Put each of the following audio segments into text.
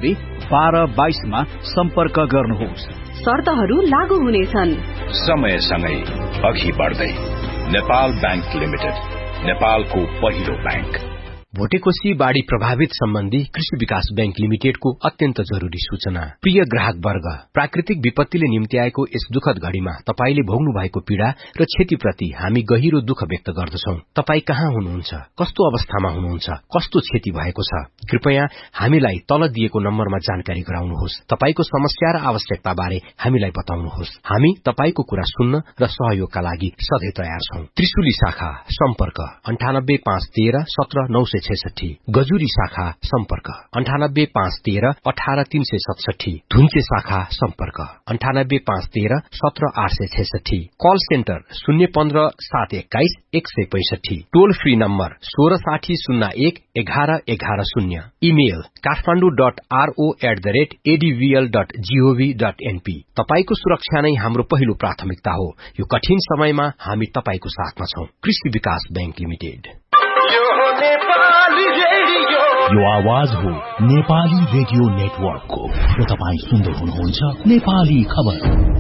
1222 मा सम्पर्क गर्नुहोस्। शर्तहरू लागू हुनेछन्। समयसँगै अघि बढ्दै नेपाल बैंक लिमिटेड, नेपालको पहिलो बैंक। भोटेकोशी बाढ़ी प्रभावित सम्बन्धी कृषि विकास बैंक लिमिटेडको अत्यन्त जरूरी सूचना। प्रिय ग्राहक वर्ग, प्राकृतिक विपत्तिले निम्ति आएको यस दुखद घड़ीमा तपाईले भोग्नु भएको पीड़ा र क्षतिप्रति हामी गहिरो दुःख व्यक्त गर्दछौं। तपाई कहाँ हुनुहुन्छ, कस्तो अवस्थामा हुनुहुन्छ, कस्तो क्षति भएको छ, कृपया हामीलाई तल दिएको नम्बरमा जानकारी गराउनुहोस्। तपाईको समस्या र आवश्यकता बारे हामीलाई बताउनुहोस्। हामी तपाईको कुरा सुन्न र सहयोगका लागि सधैँ तयार छौं। त्रिशुली शाखा सम्पर्क 985113 17966, गजुरी शाखा सम्पर्क 985113 18367, धुन्चे शाखा सम्पर्क 985113 17866, कल सेन्टर 015 721 165, टोल फ्री नम्बर 166001 1111, इमेल kathmandu.ro@advl.gov.np। तपाईको सुरक्षा नै हाम्रो पहिलो प्राथमिकता हो। यो कठिन समयमा हामी तपाईको साथमा छौं। कृषि विकास बैंक लिमिटेड। यो आवाज हो नेपाली रेडियो नेटवर्कको र तपाईं सुन्दै हुनुहुन्छ नेपाली खबर।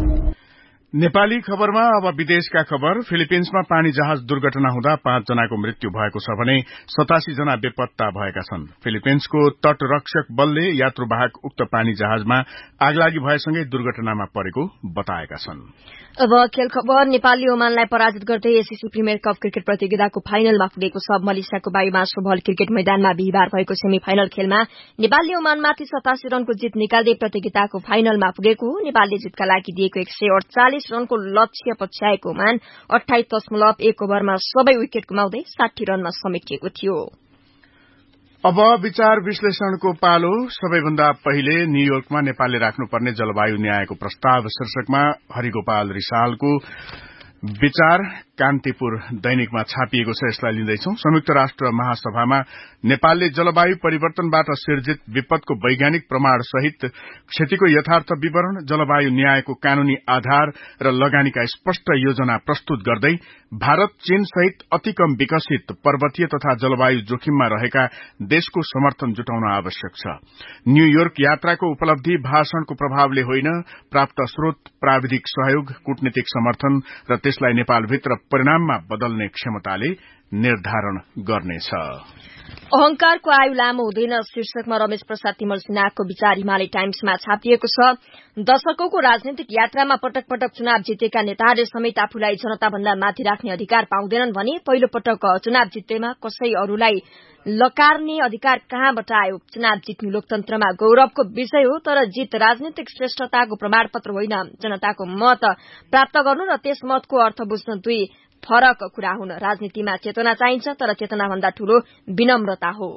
नेपाली खबरमा अब विदेशका खबर। फिलिपिन्समा पानी जहाज दुर्घटना हुँदा 5 जनाको मृत्यु भएको छ भने 87 जना बेपत्ता भएका छन्। फिलिपिन्सको तटरक्षक बलले यात्रुवाहक उक्त पानी जहाजमा आगलागी भएसँगै दुर्घटनामा परेको बताएका छन्। अब खेल खबर। नेपालले ओमानलाई पराजित गर्दै एसीसी प्रिमियर कप क्रिकेट प्रतियोगिताको फाइनलमा पुगेको छ। मलेसियाको बायुमा सोभल क्रिकेट मैदानमा बिहिबार भएको सेमी फाइनल खेलमा नेपालले ओमानमाथि 87 रनको जित निकाल्दै प्रतियोगिताको फाइनलमा पुगेको हो। नेपालले जितका लागि दिएको 148 रनको लक्ष्य पछ्याएको ओमान 28.1 ओभरमा सबै विकेट गुमाउँदै 60 रनमा समेटिएको थियो। अब विचार विश्लेषणको पालो। सबैभन्दा पहिले न्यूयोर्कमा नेपालले राख्नुपर्ने जलवायु न्यायको प्रस्ताव शीर्षकमा हरिगोपाल रिसालको विचार कान्तिपुर दैनिकमा छापिएको छ। यसलाई लिँदैछौ। संयुक्त राष्ट्र महासभामा नेपालले जलवायु परिवर्तनबाट सिर्जित विपदको वैज्ञानिक प्रमाण सहित क्षतिको यथार्थ विवरण, जलवायु न्यायको कानूनी आधार र लगानीका स्पष्ट योजना प्रस्तुत गर्दै भारत, चीन सहित अति कम विकसित पर्वतीय तथा जलवायु जोखिममा रहेका देशको समर्थन जुटाउन आवश्यक छ। न्यूयोर्क यात्राको उपलब्धि भाषणको प्रभावले होइन, प्राप्त स्रोत, प्राविधिक सहयोग, कूटनीतिक समर्थन र त्यसलाई नेपालभित्र परिणाममा बदल्ने क्षमताले निर्धारण गर्नेछ। अहंकारको आयु लामो हुँदैन शीर्षकमा रमेश प्रसाद तिमल सिन्हाको विचार हिमालय टाइम्समा छापिएको छ। दशकौंको राजनीतिक यात्रामा पटक पटक चुनाव जितेका नेताहरूले समेत आफूलाई जनताभन्दा माथि राख्ने अधिकार पाउँदैनन् भने पहिलो पटक चुनाव जित्दैमा कसै अरूलाई लकारने अधिकार कहाँबाट आयो? चुनाव जित्नु लोकतन्त्रमा गौरवको विषय हो, तर जित राजनीतिक श्रेष्ठताको प्रमाणपत्र होइन। जनताको मत प्राप्त गर्नु र त्यस मतको अर्थ बुझ्न दुई फरक कुरा हुन्। राजनीतिमा चेतना चाहिन्छ, तर चेतनाभन्दा ठूलो विनम्रता हो।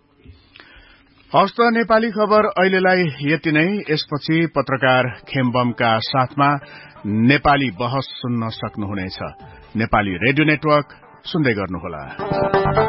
हवस् त नेपाली खबर अहिलेलाई यति नै। यसपछि पत्रकार खेमबमका साथमा नेपाली बहस सुन्न सक्नुहुनेछ। नेपाली रेडियो नेटवर्क सुन्दै गर्नुहोला।